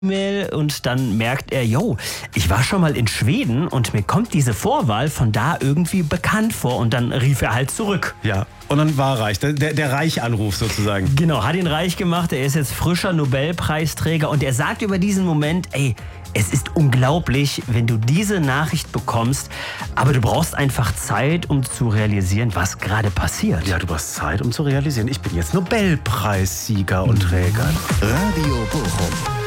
E-Mail und dann merkt er, yo, ich war schon mal in Schweden und mir kommt diese Vorwahl von da irgendwie bekannt vor und dann rief er halt zurück. Ja, und dann war reich, der Reich-Anruf sozusagen. Genau, hat ihn reich gemacht, er ist jetzt frischer Nobelpreisträger und er sagt über diesen Moment, ey, es ist unglaublich, wenn du diese Nachricht bekommst, aber du brauchst einfach Zeit, um zu realisieren, was gerade passiert. Ja, du brauchst Zeit, um zu realisieren, ich bin jetzt Nobelpreissieger und Träger. Radio Bochum.